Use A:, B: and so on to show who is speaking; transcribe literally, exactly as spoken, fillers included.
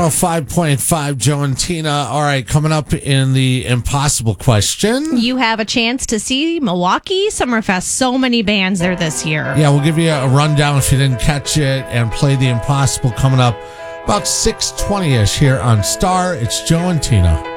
A: oh five point five, Joe and Tina. All right, coming up in the impossible question.
B: You have a chance to see Milwaukee Summerfest. So many bands there this year.
A: Yeah, we'll give you a rundown if you didn't catch it and play the impossible coming up about six twenty-ish here on Star. It's Joe and Tina.